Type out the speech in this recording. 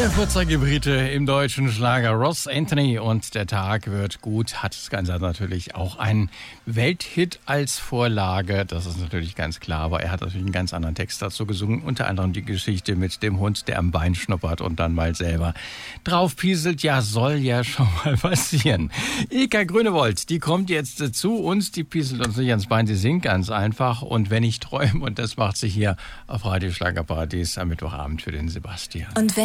Der Vorzeigebrite im deutschen Schlager Ross Anthony und der Tag wird gut, hat das Ganze natürlich auch einen Welthit als Vorlage, das ist natürlich ganz klar, aber er hat natürlich einen ganz anderen Text dazu gesungen, unter anderem die Geschichte mit dem Hund, der am Bein schnuppert und dann mal selber draufpieselt, ja soll ja schon mal passieren. Ilka Grünewold, die kommt jetzt zu uns, die pieselt uns nicht ans Bein, sie singt ganz einfach und wenn ich träume und das macht sie hier auf Radio Schlagerparadies am Mittwochabend für den Sebastian. Und